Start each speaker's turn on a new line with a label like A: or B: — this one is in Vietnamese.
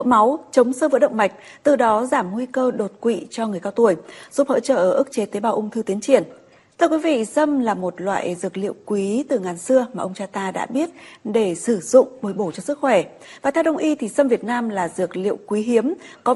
A: máu, chống xơ vữa động mạch, từ đó giảm nguy cơ đột quỵ cho người cao tuổi, giúp hỗ trợ ức chế tế bào ung thư tiến triển. Thưa quý vị, sâm là một loại dược liệu quý từ ngàn xưa mà ông cha ta đã biết để sử dụng bồi bổ cho sức khỏe. Và theo Đông y thì sâm Việt Nam là dược liệu quý hiếm, có